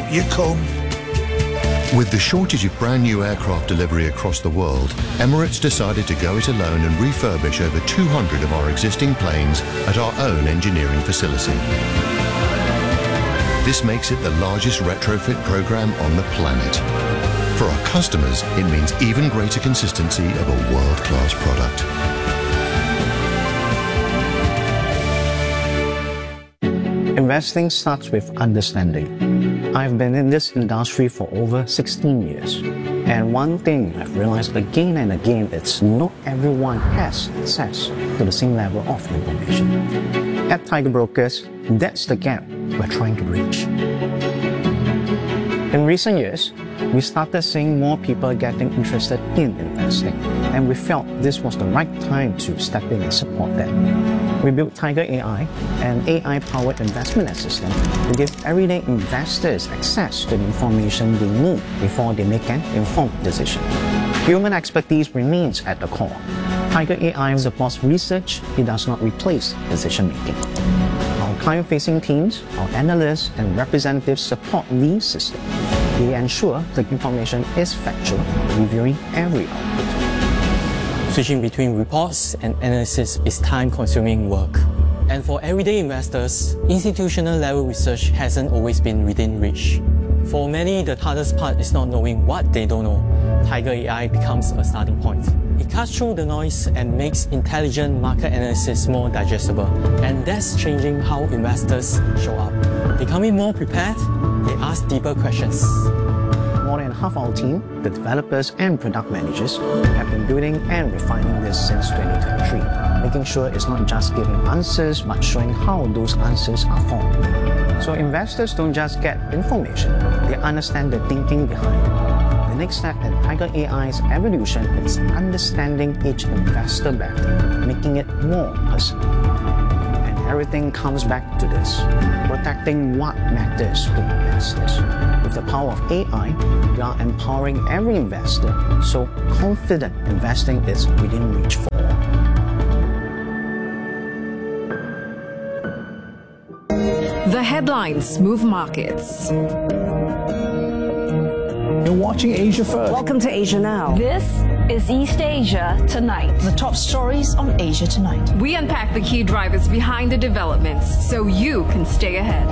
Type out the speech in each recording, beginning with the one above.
Up you come. With the shortage of brand new aircraft delivery across the world, Emirates decided to go it alone and refurbish over 200 of our existing planes at our own engineering facility. This makes it the largest retrofit program on the planet. For our customers, it means even greater consistency of a world-class product. Investing starts with understanding. I've been in this industry for over 16 years. And one thing I've realized again and again is not everyone has access to the same level of information. At Tiger Brokers, that's the gap we're trying to bridge. In recent years, we started seeing more people getting interested in investing, and we felt this was the right time to step in and support them. We built Tiger AI, an AI-powered investment assistant to give everyday investors access to the information they need before they make an informed decision. Human expertise remains at the core. Tiger AI supports research, it does not replace decision-making. Our client-facing teams, our analysts, and representatives support these systems. They ensure the information is factual, reviewing every output. Switching between reports and analysis is time-consuming work. And for everyday investors, institutional-level research hasn't always been within reach. For many, the hardest part is not knowing what they don't know. Tiger AI becomes a starting point. It cuts through the noise and makes intelligent market analysis more digestible. And that's changing how investors show up. They come in more prepared, they ask deeper questions. More than half our team, the developers and product managers, have been building and refining this since 2023, making sure it's not just giving answers, but showing how those answers are formed. So investors don't just get information, they understand the thinking behind it. The next step in Tiger AI's evolution is understanding each investor better, making it more personal. And everything comes back to this, protecting what matters to investors. With the power of AI, we are empowering every investor, so confident investing is within reach for all. The headlines move markets. You're watching Asia First. Welcome to Asia Now. This is East Asia Tonight. The top stories on Asia Tonight. We unpack the key drivers behind the developments so you can stay ahead.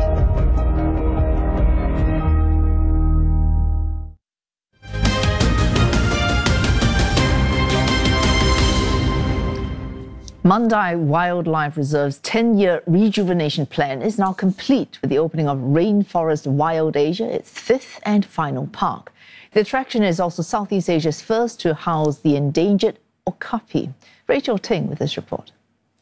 Mandai Wildlife Reserve's 10-year rejuvenation plan is now complete with the opening of Rainforest Wild Asia, its fifth and final park. The attraction is also Southeast Asia's first to house the endangered okapi. Rachel Ting with this report.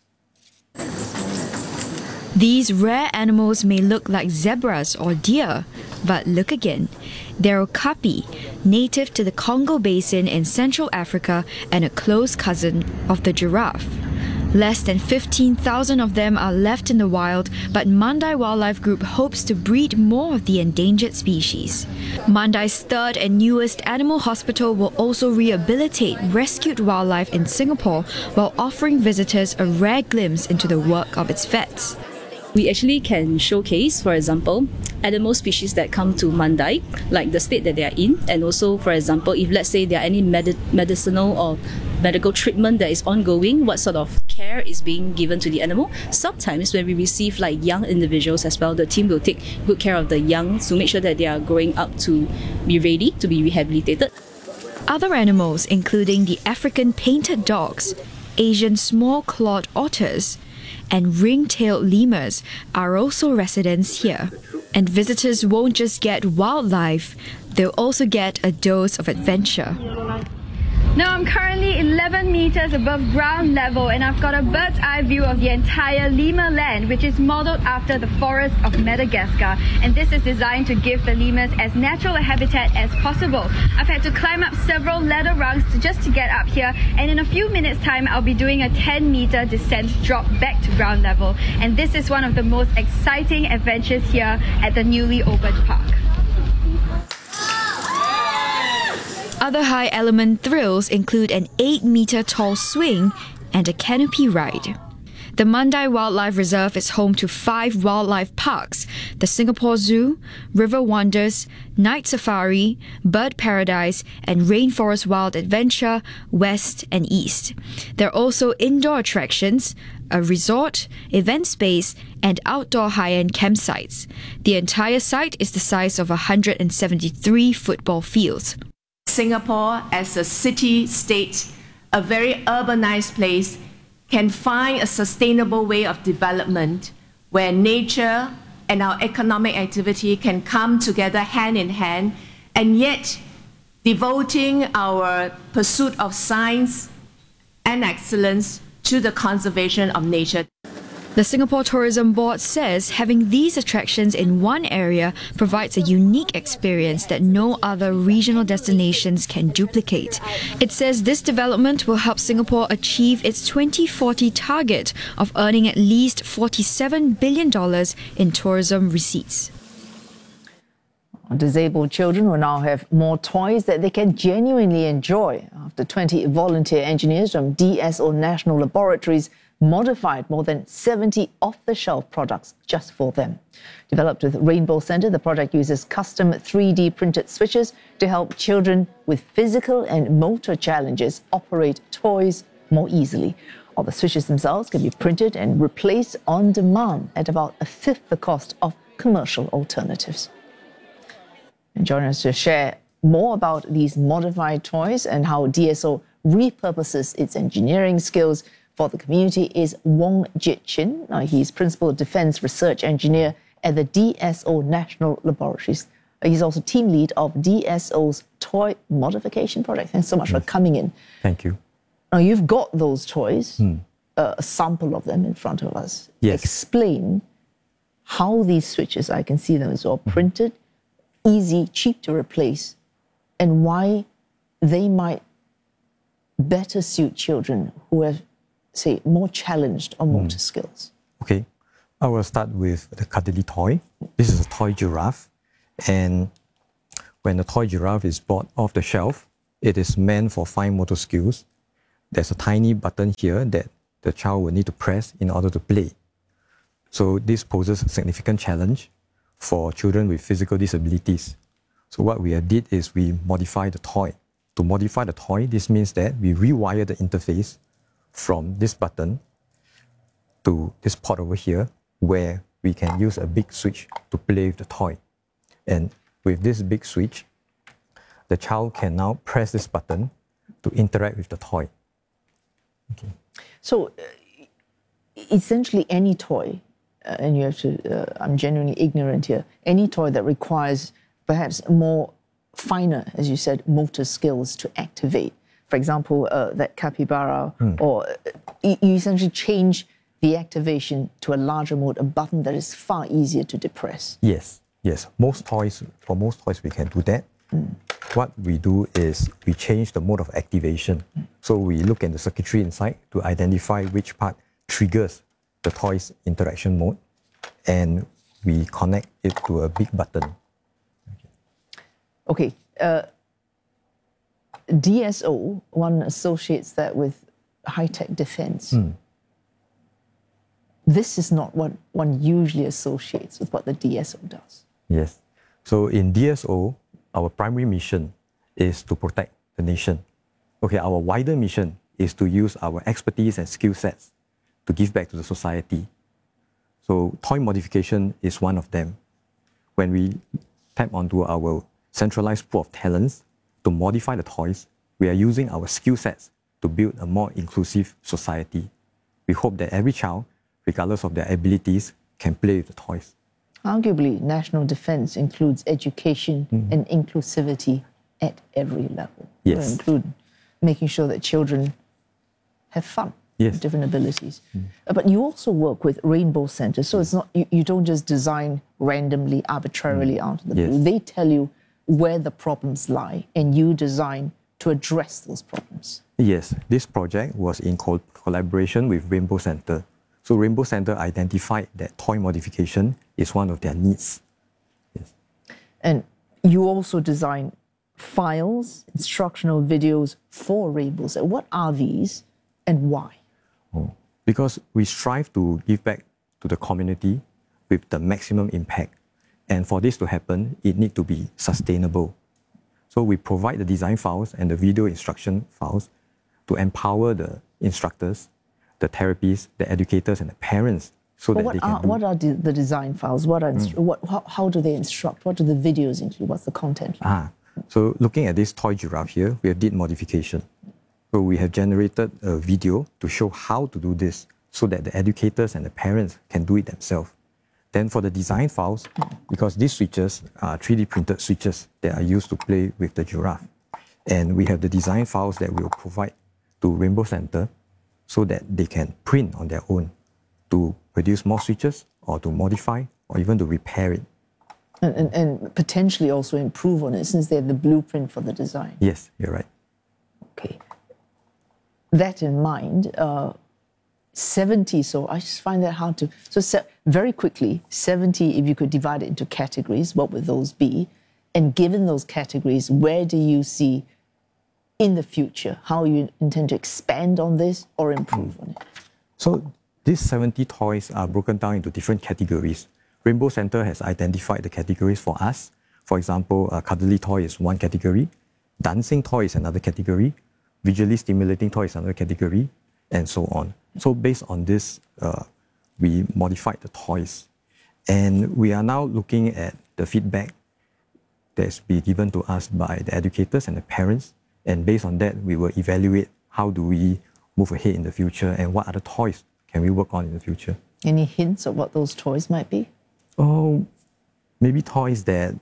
These rare animals may look like zebras or deer, but look again. They're okapi, native to the Congo Basin in Central Africa and a close cousin of the giraffe. Less than 15,000 of them are left in the wild, but Mandai Wildlife Group hopes to breed more of the endangered species. Mandai's third and newest animal hospital will also rehabilitate rescued wildlife in Singapore while offering visitors a rare glimpse into the work of its vets. We actually can showcase, for example, animal species that come to Mandai, like the state that they are in, and also, for example, if let's say there are any medicinal or medical treatment that is ongoing, what sort of care is being given to the animal. Sometimes when we receive like young individuals as well, the team will take good care of the young to make sure that they are growing up to be ready to be rehabilitated. Other animals, including the African painted dogs, Asian small-clawed otters, and ring-tailed lemurs, are also residents here. And visitors won't just get wildlife, they'll also get a dose of adventure. Now I'm currently 11 meters above ground level and I've got a bird's eye view of the entire lemur land, which is modeled after the forest of Madagascar, and this is designed to give the lemurs as natural a habitat as possible. I've had to climb up several ladder rungs just to get up here, and in a few minutes time I'll be doing a 10-meter descent drop back to ground level, and this is one of the most exciting adventures here at the newly opened park. Other high-element thrills include an 8-meter tall swing and a canopy ride. The Mandai Wildlife Reserve is home to 5 wildlife parks: the Singapore Zoo, River Wonders, Night Safari, Bird Paradise, and Rainforest Wild Adventure West and East. There are also indoor attractions, a resort, event space, and outdoor high-end campsites. The entire site is the size of 173 football fields. Singapore, as a city-state, a very urbanized place, can find a sustainable way of development where nature and our economic activity can come together hand in hand, and yet devoting our pursuit of science and excellence to the conservation of nature. The Singapore Tourism Board says having these attractions in one area provides a unique experience that no other regional destinations can duplicate. It says this development will help Singapore achieve its 2040 target of earning at least $47 billion in tourism receipts. Disabled children will now have more toys that they can genuinely enjoy after 20 volunteer engineers from DSO National Laboratories modified more than 70 off-the-shelf products just for them. Developed with Rainbow Centre, the project uses custom 3D printed switches to help children with physical and motor challenges operate toys more easily. All the switches themselves can be printed and replaced on demand at about a fifth the cost of commercial alternatives. And joining us to share more about these modified toys and how DSO repurposes its engineering skills for the community is Wong Jit Chin. He's Principal Defence Research Engineer at the DSO National Laboratories. He's also team lead of DSO's Toy Modification Project. Thanks so much for coming in. Thank you. Now, you've got those toys, a sample of them in front of us. Yes. Explain how these switches, I can see them as well, printed, easy, cheap to replace, and why they might better suit children who have, say, more challenged on motor skills. Okay, I will start with the cuddly toy. This is a toy giraffe, and when the toy giraffe is bought off the shelf, it is meant for fine motor skills. There's a tiny button here that the child will need to press in order to play. So this poses a significant challenge for children with physical disabilities. So what we did is we modified the toy. To modify the toy, this means that we rewire the interface from this button to this port over here, where we can use a big switch to play with the toy. And with this big switch, the child can now press this button to interact with the toy. Okay. So essentially any toy, and you have to, I'm genuinely ignorant here, any toy that requires perhaps more finer, as you said, motor skills to activate. For example, that capybara, or you essentially change the activation to a larger mode, a button that is far easier to depress. Yes, yes. For most toys, we can do that. What we do is we change the mode of activation. So we look at the circuitry inside to identify which part triggers the toy's interaction mode, and we connect it to a big button. Okay. DSO, one associates that with high-tech defense. This is not what one usually associates with what the DSO does. Yes. So in DSO, our primary mission is to protect the nation. Okay, our wider mission is to use our expertise and skill sets to give back to the society. So toy modification is one of them. When we tap onto our centralized pool of talents to modify the toys, we are using our skill sets to build a more inclusive society. We hope that every child, regardless of their abilities, can play with the toys. Arguably, national defense includes education and inclusivity at every level. Yes. Include making sure that children have fun with different abilities. But you also work with Rainbow Centre, so it's not you don't just design randomly, arbitrarily out of the blue. They tell you where the problems lie, and you design to address those problems. Yes, this project was in collaboration with Rainbow Centre. So Rainbow Centre identified that toy modification is one of their needs. Yes. And you also design files, instructional videos for Rainbow Centre. What are these and why? because we strive to give back to the community with the maximum impact. And for this to happen, it needs to be sustainable. So we provide the design files and the video instruction files to empower the instructors, the therapists, the educators, and the parents so that they can what are the design files? What are how do they instruct? What do the videos include? What's the content? So looking at this toy giraffe here, we have did modification. So we have generated a video to show how to do this so that the educators and the parents can do it themselves. Then for the design files, because these switches are 3D printed switches that are used to play with the giraffe. And we have the design files that we'll provide to Rainbow Centre so that they can print on their own to produce more switches or to modify or even to repair it. And potentially also improve on it since they have the blueprint for the design. Yes, you're right. Okay. That in mind, 70, so I just find that hard to... So very quickly, 70, if you could divide it into categories, what would those be? And given those categories, where do you see in the future, how you intend to expand on this or improve on it? So these 70 toys are broken down into different categories. Rainbow Centre has identified the categories for us. For example, a cuddly toy is one category, dancing toy is another category, visually stimulating toy is another category, and so on. So based on this, we modified the toys. And we are now looking at the feedback that's been given to us by the educators and the parents. And based on that, we will evaluate how do we move ahead in the future and what other toys can we work on in the future. Any hints of what those toys might be? Oh, maybe toys that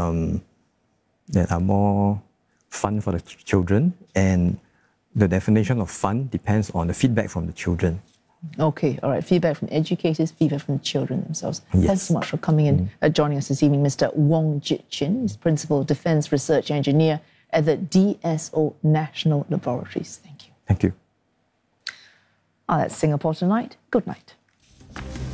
are more fun for the children, and the definition of fun depends on the feedback from the children. Okay, all right. Feedback from educators, feedback from the children themselves. Yes. Thanks so much for coming in, joining us this evening, Mr. Wong Jit Chin. He's Principal Defence Research Engineer at the DSO National Laboratories. Thank you. Thank you. That's Singapore Tonight. Good night.